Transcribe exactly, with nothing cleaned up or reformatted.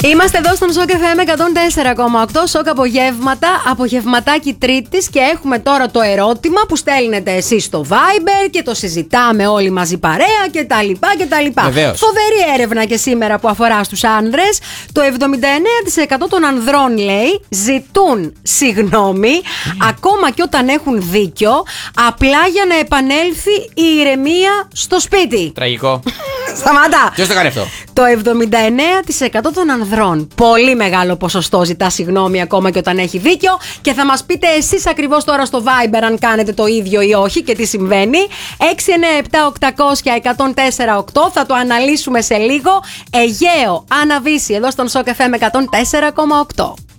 Είμαστε εδώ στον Σοκ εφ εμ εκατόν τέσσερα κόμμα οκτώ. Σοκ απογεύματα, απογευματάκι Τρίτης. Και έχουμε τώρα το ερώτημα που στέλνετε εσείς στο Viber και το συζητάμε όλοι μαζί παρέα κτλ. Φοβερή έρευνα και σήμερα που αφορά στους άνδρες. Το εβδομήντα εννέα τοις εκατό των ανδρών, λέει, ζητούν συγγνώμη mm. ακόμα και όταν έχουν δίκιο, απλά για να επανέλθει η ηρεμία στο σπίτι. Τραγικό. Σταματά. Ποιος το κάνει αυτό? Το εβδομήντα εννέα τοις εκατό των ανδρών. Πολύ μεγάλο ποσοστό ζητά συγγνώμη ακόμα και όταν έχει δίκιο. Και θα μας πείτε εσείς ακριβώς τώρα στο Viber αν κάνετε το ίδιο ή όχι και τι συμβαίνει. έξι εννέα επτά οκτακόσια εκατόν τέσσερα οκτώ. Θα το αναλύσουμε σε λίγο. Αιγαίο, Άννα Βύση, εδώ στον Σοκ εφ εμ εκατόν τέσσερα κόμμα οκτώ.